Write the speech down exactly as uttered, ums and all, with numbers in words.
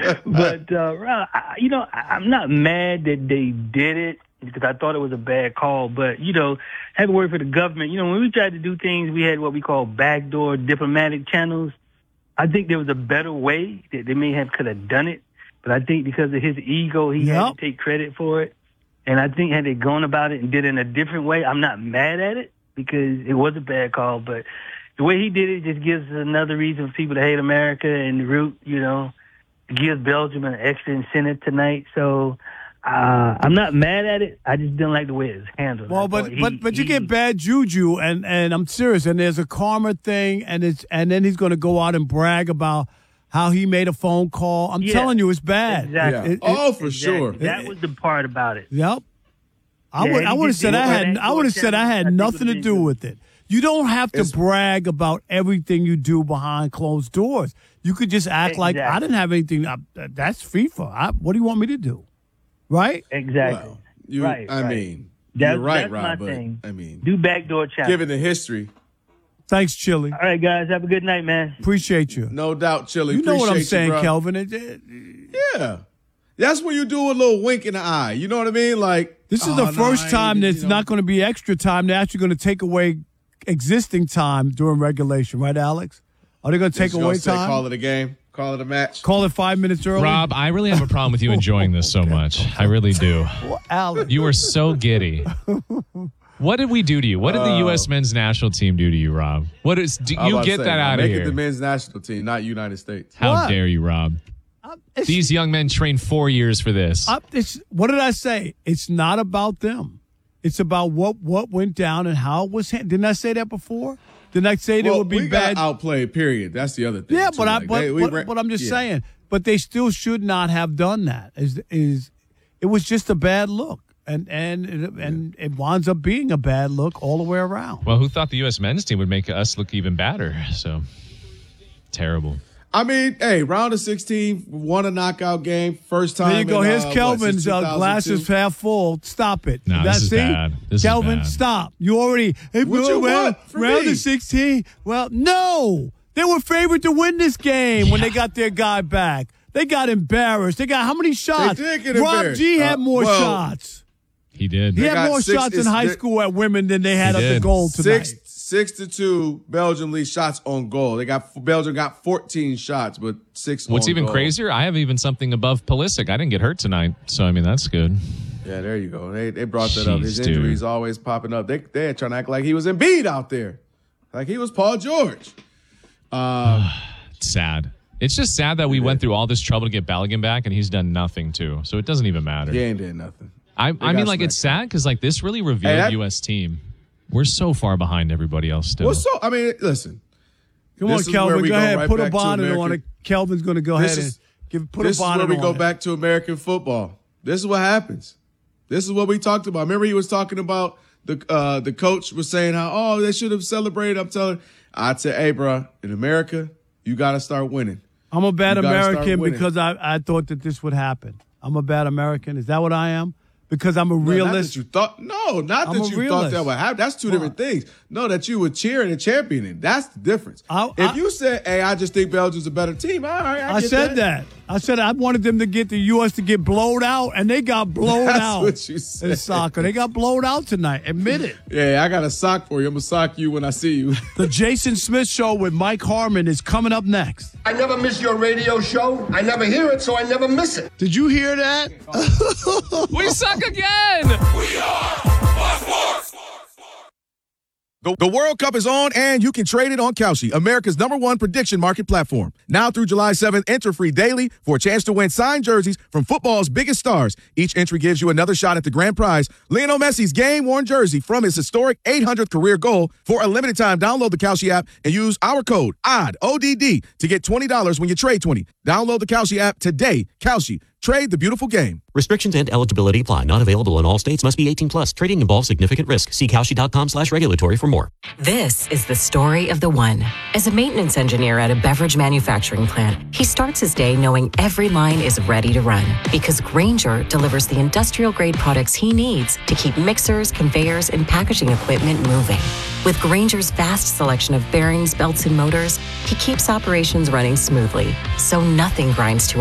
but, uh, I, you know, I, I'm not mad that they did it because I thought it was a bad call. But, you know, have a word for the government. You know, when we tried to do things, we had what we call backdoor diplomatic channels. I think there was a better way that they may have could have done it. But I think because of his ego, he yep. had to take credit for it. And I think had they gone about it and did it in a different way, I'm not mad at it because it was a bad call. But the way he did it just gives another reason for people to hate America and the root, you know, gives Belgium an extra incentive tonight. So uh, I'm not mad at it. I just didn't like the way it was handled. Well, but he, but but you he, get bad juju, and, and I'm serious. And there's a karma thing, and it's and then he's going to go out and brag about how he made a phone call. I'm yeah, telling you, it's bad. Exactly. Yeah. It, it, oh, for exactly. sure. That was the part about it. Yep. I Yeah, would I would have said I had I would have said I had nothing to do with it. You don't have to It's, brag about everything you do behind closed doors. You could just act exactly. like I didn't have anything. I, that's FIFA. I, what do you want me to do? Right? Exactly. Well, you, right. I right. mean, that's, you're right, that's Rob. my But thing. I mean, do backdoor channels. given the history. Thanks, Chili. All right, guys. Have a good night, man. Appreciate you. No doubt, Chili. You know what I'm Appreciate saying, you, bro. Kelvin. It, it, Yeah. That's when you do a little wink in the eye. You know what I mean? Like this is oh, the no, first I time ain't, that's you know. not going to be extra time. They're actually going to take away existing time during regulation, right, Alex? Are they going to take Just away gonna say, time? Call it a game. Call it a match. Call it five minutes early? Rob, I really have a problem with you enjoying this so much. I really do. Well, Alex. You are so giddy. What did we do to you? What did the U S men's national team do to you, Rob? What is? Do I was you about get to say, that out of make here? it the men's national team, not United States. How What? dare you, Rob? Uh, it's- These young men trained four years for this. Uh, it's, what did I say? It's not about them. It's about what, what went down and how it was handled. Didn't I say that before? Didn't I say there Well, would be we bad? got outplayed, period. That's the other thing. Yeah, too. but I Like, but, they- we but, ran- but I'm just yeah. saying. But they still should not have done that. Is is it was just a bad look, and and and it winds up being a bad look all the way around. Well, who thought the U S men's team would make us look even badder? So terrible. I mean, hey, round of sixteen, won a knockout game, first time. There you go. in, Here's uh, what, Kelvin's since uh, two thousand two? glasses half full. Stop it. No, That- this is see? bad. This is Kelvin, bad. stop. You already. Hey, What well, you well, want from round me? of sixteen. Well, no. They were favored to win this game when they got their guy back. They got embarrassed. They got how many shots? did get Rob embarrassed. G had Uh, more well, shots. He did. He They had got more six- shots in it's- high they- school at women than they had He at the did. goal tonight. Six, six to two, Belgium lead shots on goal. They got Belgium got fourteen shots, but six. What's on even goal. crazier, I have even something above Pulisic. I didn't get hurt tonight, so I mean that's good. Yeah, there you go. They they brought that up. His Jeez, dude. injuries always popping up. They they're trying to act like he was Embiid out there, like he was Paul George. Um, It's sad. It's just sad that we went through all this trouble to get Balogun back, and he's done nothing too. So it doesn't even matter. he ain't did nothing. I, I got mean, like it's smacked. sad because like this really revealed Hey, that- U S team. We're so far behind everybody else still. Well, so I mean, listen. Come This on, is where Kelvin. we Go go ahead. right Put a back to bonnet on it. American- Kelvin's going to go This ahead is- and give put This a is bonnet where we on go it. back to American football. This is what happens. This is what we talked about. Remember, he was talking about the uh, the coach was saying how oh they should have celebrated. I'm telling. I'd say, hey, bro, in America, you got to start winning. I'm a bad You gotta start American winning. because I, I thought that this would happen. I'm a bad American. Is that what I am? Because I'm a No, not realist. that you thought. No, not I'm that a you realist. thought that would happen. That's two different things. No, that you were cheering and championing. That's the difference. I- if I- you said, "Hey, I just think Belgium's a better team," all right, I, I get said that. I said I wanted them to get the U S to get blowed out, and they got blown That's out what you said. in soccer. They got blown out tonight. Admit it. Yeah, I got a sock for you. I'm gonna sock you when I see you. The Jason Smith Show with Mike Harmon is coming up next. I never miss your radio show. I never hear it, so I never miss it. Did you hear that? we suck again. We are Fox Sports. The, the World Cup is on, and you can trade it on Kalshi, America's number one prediction market platform. Now through July seventh, enter free daily for a chance to win signed jerseys from football's biggest stars. Each entry gives you another shot at the grand prize, Lionel Messi's game-worn jersey from his historic eight hundredth career goal. For a limited time, download the Kalshi app and use our code O D D, O D D, to get twenty dollars when you trade twenty. Download the Kalshi app today. Kalshi. Trade the beautiful game. Restrictions and eligibility apply. Not available in all states. Must be eighteen plus. Trading involves significant risk. See Kalshi.com slash regulatory for more. This is the story of the one. As a maintenance engineer at a beverage manufacturing plant, he starts his day knowing every line is ready to run because Grainger delivers the industrial-grade products he needs to keep mixers, conveyors, and packaging equipment moving. With Grainger's vast selection of bearings, belts, and motors, he keeps operations running smoothly, so nothing grinds to